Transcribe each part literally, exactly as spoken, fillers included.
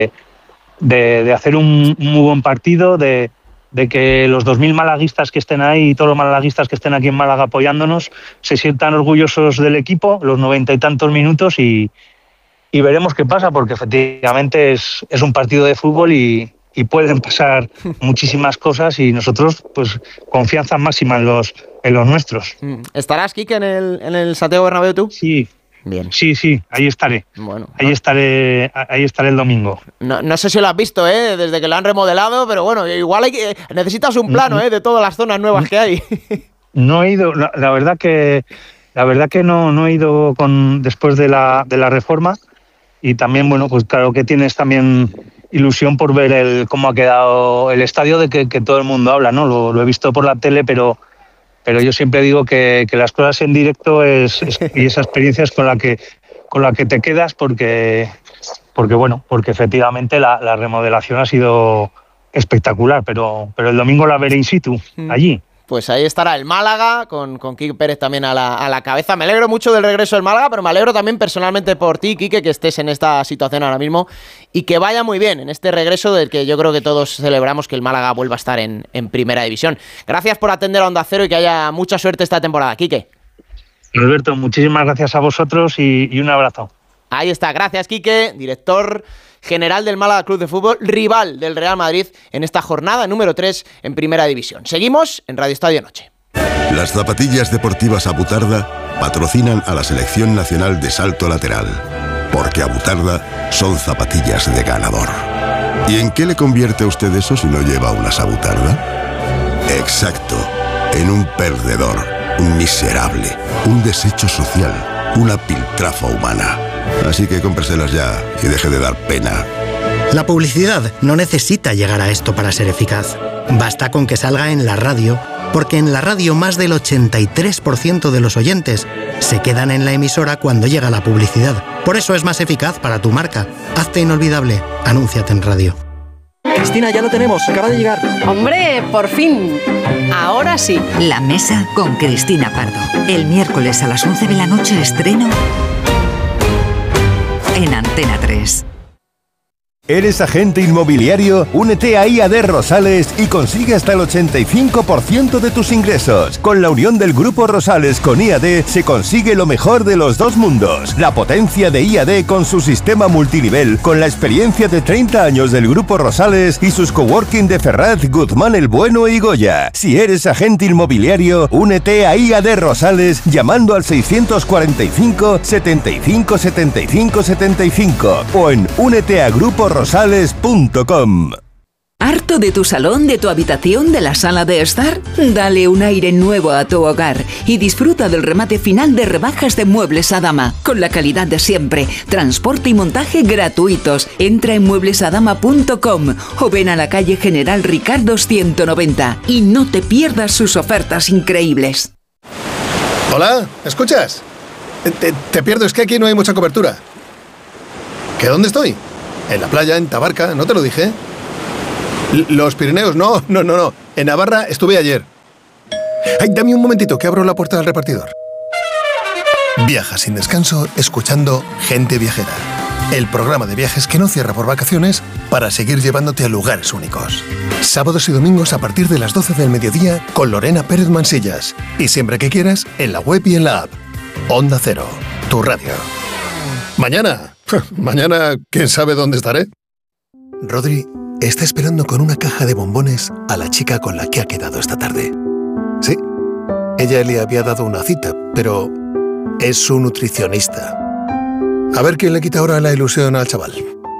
de, de hacer un, un muy buen partido, de, de que los dos mil malaguistas que estén ahí y todos los malaguistas que estén aquí en Málaga apoyándonos se sientan orgullosos del equipo, los noventa y tantos minutos, y, y veremos qué pasa, porque efectivamente es, es un partido de fútbol y, y pueden pasar muchísimas cosas, y nosotros, pues, confianza máxima en los, en los nuestros. ¿Estarás, Quique, en el, en el Santiago Bernabéu tú? Sí. Bien. Sí, sí, ahí estaré. Bueno, ahí no. estaré, ahí estaré el domingo. No, no sé si lo has visto, ¿eh? Desde que lo han remodelado, pero bueno, igual hay que, necesitas un plano, ¿eh? De todas las zonas nuevas que hay. No he ido, la, la verdad que la verdad que no, no he ido con después de la, de la reforma, y también, bueno, pues claro que tienes también ilusión por ver el cómo ha quedado el estadio, de que, que todo el mundo habla, ¿no? Lo, lo he visto por la tele, pero pero yo siempre digo que, que las cosas en directo es, es y esa experiencia es con la que con la que te quedas, porque porque bueno, porque efectivamente la, la remodelación ha sido espectacular, pero pero el domingo la veré in situ, allí. Pues ahí estará el Málaga, con, con Quique Pérez también a la, a la cabeza. Me alegro mucho del regreso del Málaga, pero me alegro también personalmente por ti, Quique, que estés en esta situación ahora mismo y que vaya muy bien en este regreso del que yo creo que todos celebramos, que el Málaga vuelva a estar en, en Primera División. Gracias por atender a Onda Cero y que haya mucha suerte esta temporada, Quique. Alberto, muchísimas gracias a vosotros y, y un abrazo. Ahí está, gracias, Quique, director general del Málaga Club de Fútbol, rival del Real Madrid en esta jornada número tres en Primera División. Seguimos en Radio Estadio Noche. Las zapatillas deportivas Abutarda patrocinan a la Selección Nacional de Salto Lateral, porque Abutarda son zapatillas de ganador. ¿Y en qué le convierte a usted eso si no lleva unas Abutarda? Exacto, en un perdedor, un miserable, un desecho social, una piltrafa humana. Así que cómpreselas ya y deje de dar pena. La publicidad no necesita llegar a esto para ser eficaz. Basta con que salga en la radio, porque en la radio más del ochenta y tres por ciento de los oyentes se quedan en la emisora cuando llega la publicidad. Por eso es más eficaz para tu marca. Hazte inolvidable. Anúnciate en radio. Cristina, ya lo tenemos, acaba de llegar. ¡Hombre, por fin! Ahora sí. La Mesa con Cristina Pardo. El miércoles a las once de la noche estreno en Antena tres. ¿Eres agente inmobiliario? Únete a I A D Rosales y consigue hasta el ochenta y cinco por ciento de tus ingresos. Con la unión del Grupo Rosales con I A D se consigue lo mejor de los dos mundos. La potencia de I A D con su sistema multinivel, con la experiencia de treinta años del Grupo Rosales y sus coworking de Ferraz, Guzmán el Bueno y Goya. Si eres agente inmobiliario, únete a I A D Rosales llamando al seiscientos cuarenta y cinco, setenta y cinco, setenta y cinco, setenta y cinco o en únete a grupo rosales punto com. ¿Harto de tu salón, de tu habitación, de la sala de estar? Dale un aire nuevo a tu hogar y disfruta del remate final de rebajas de Muebles Adama, con la calidad de siempre, transporte y montaje gratuitos. Entra en muebles adama punto com o ven a la calle General Ricardo ciento noventa y no te pierdas sus ofertas increíbles. Hola, ¿me escuchas? Te, te pierdo, es que aquí no hay mucha cobertura. ¿Que dónde estoy? En la playa, en Tabarca, ¿no te lo dije? L- Los Pirineos, no, no, no, no. En Navarra estuve ayer. Ay, dame un momentito, que abro la puerta del repartidor. Viaja sin descanso escuchando Gente Viajera, el programa de viajes que no cierra por vacaciones para seguir llevándote a lugares únicos. Sábados y domingos a partir de las doce del mediodía con Lorena Pérez Mansillas. Y siempre que quieras, en la web y en la app. Onda Cero, tu radio. Mañana, mañana, ¿quién sabe dónde estaré? Rodri está esperando con una caja de bombones a la chica con la que ha quedado esta tarde. Sí, ella le había dado una cita, pero es su nutricionista. A ver quién le quita ahora la ilusión al chaval.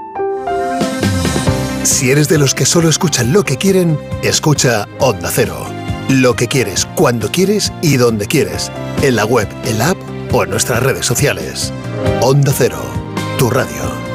Si eres de los que solo escuchan lo que quieren, escucha Onda Cero. Lo que quieres, cuando quieres y donde quieres. En la web, en la app o en nuestras redes sociales. Onda Cero, tu radio.